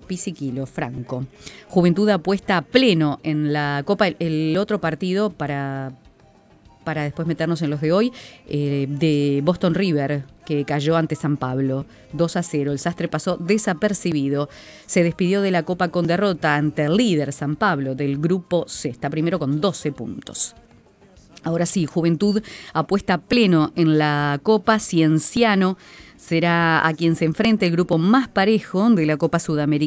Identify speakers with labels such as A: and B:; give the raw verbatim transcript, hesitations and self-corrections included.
A: Pisiquilo, Franco. Juventud apuesta a pleno en la Copa. El, el otro partido para, para después meternos en los de hoy, eh, de Boston River, que cayó ante San Pablo, dos a cero. El Sastre pasó desapercibido. Se despidió de la Copa con derrota ante el líder San Pablo del Grupo C. Está primero con doce puntos. Ahora sí, Juventud apuesta a pleno en la Copa. Cienciano será a quien se enfrente el grupo más parejo de la Copa Sudamericana.